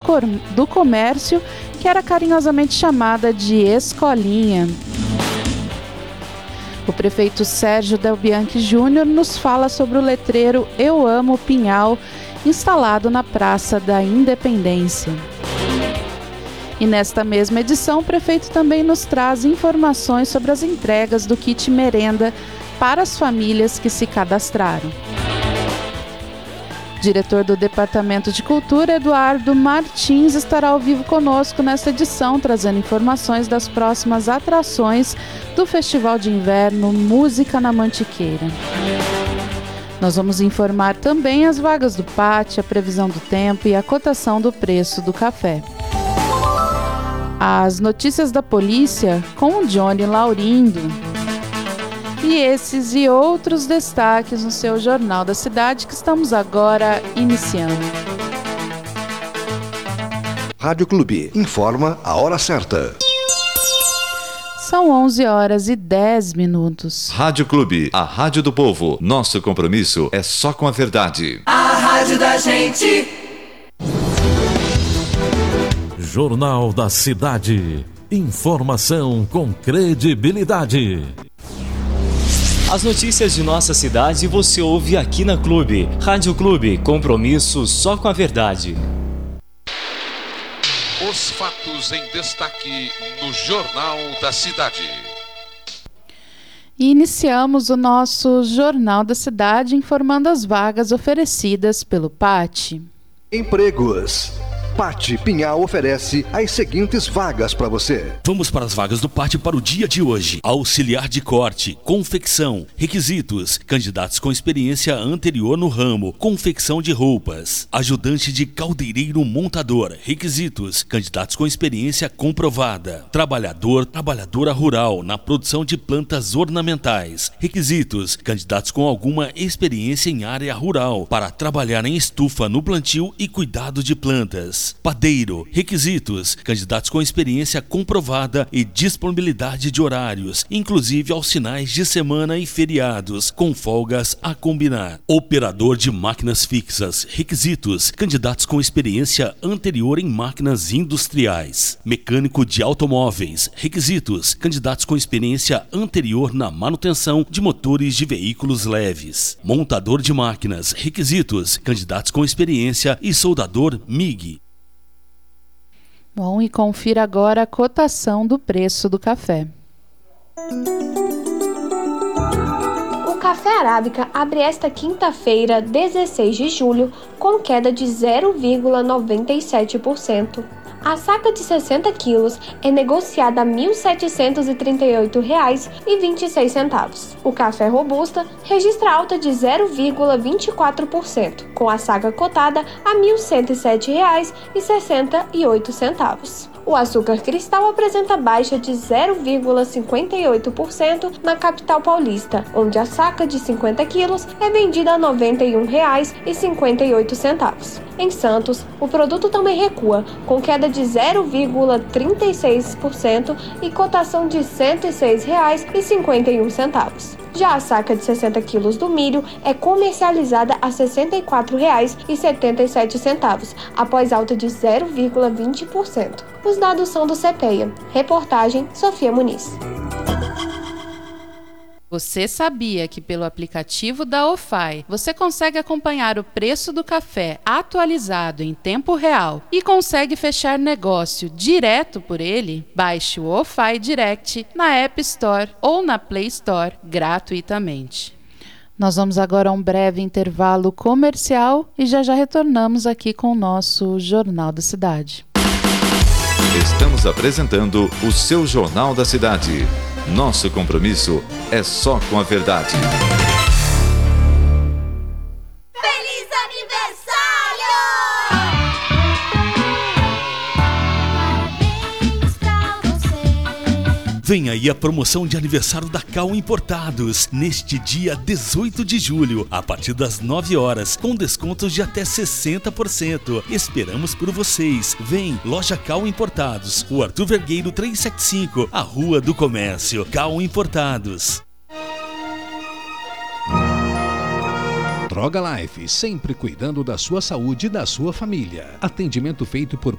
do Comércio, que era carinhosamente chamada de Escolinha. O prefeito Sérgio Del Bianchi Júnior nos fala sobre o letreiro Eu Amo Pinhal, instalado na Praça da Independência. E nesta mesma edição, o prefeito também nos traz informações sobre as entregas do kit merenda para as famílias que se cadastraram. Diretor do Departamento de Cultura, Eduardo Martins, estará ao vivo conosco nesta edição, trazendo informações das próximas atrações do Festival de Inverno Música na Mantiqueira. Nós vamos informar também as vagas do pátio, a previsão do tempo e a cotação do preço do café. As notícias da polícia com o Johnny Laurindo. E esses e outros destaques no seu Jornal da Cidade, que estamos agora iniciando. Rádio Clube informa a hora certa. São 11h10. Rádio Clube, a rádio do povo. Nosso compromisso é só com a verdade. A rádio da gente. Jornal da Cidade. Informação com credibilidade. As notícias de nossa cidade você ouve aqui na Clube. Rádio Clube, compromisso só com a verdade. Os fatos em destaque no Jornal da Cidade. E iniciamos o nosso Jornal da Cidade informando as vagas oferecidas pelo PAT. Empregos. PAT Pinhal oferece as seguintes vagas para você. Vamos para as vagas do PAT para o dia de hoje. Auxiliar de corte, confecção, requisitos, candidatos com experiência anterior no ramo, confecção de roupas. Ajudante de caldeireiro montador, requisitos, candidatos com experiência comprovada. Trabalhadora rural na produção de plantas ornamentais. Requisitos, candidatos com alguma experiência em área rural para trabalhar em estufa no plantio e cuidado de plantas. Padeiro, requisitos, candidatos com experiência comprovada e disponibilidade de horários, inclusive aos finais de semana e feriados, com folgas a combinar. Operador de máquinas fixas, requisitos, candidatos com experiência anterior em máquinas industriais. Mecânico de automóveis, requisitos, candidatos com experiência anterior na manutenção de motores de veículos leves. Montador de máquinas, requisitos, candidatos com experiência e soldador MIG. Bom, e confira agora a cotação do preço do café. O café arábica abre esta quinta-feira, 16 de julho, com queda de 0,97%. A saca de 60 quilos é negociada a R$ 1.738,26. O café robusta registra alta de 0,24%, com a saca cotada a R$ 1.107,68. O açúcar cristal apresenta baixa de 0,58% na capital paulista, onde a saca de 50 quilos é vendida a R$ 91,58. Em Santos, o produto também recua, com queda de 0,36% e cotação de R$ 106,51. Já a saca de 60 quilos do milho é comercializada a R$ 64,77, após alta de 0,20%. Os dados são do CPEA. Reportagem Sofia Muniz. Você sabia que pelo aplicativo da OFAI você consegue acompanhar o preço do café atualizado em tempo real e consegue fechar negócio direto por ele? Baixe o OFAI Direct na App Store ou na Play Store gratuitamente. Nós vamos agora a um breve intervalo comercial e já retornamos aqui com o nosso Jornal da Cidade. Estamos apresentando o seu Jornal da Cidade. Nosso compromisso é só com a verdade. Feliz aniversário! Vem aí a promoção de aniversário da Cal Importados, neste dia 18 de julho, a partir das 9 horas, com descontos de até 60%. Esperamos por vocês. Vem, Loja Cal Importados, o Arthur Vergueiro 375, a Rua do Comércio. Cal Importados. Droga Life, sempre cuidando da sua saúde e da sua família. Atendimento feito por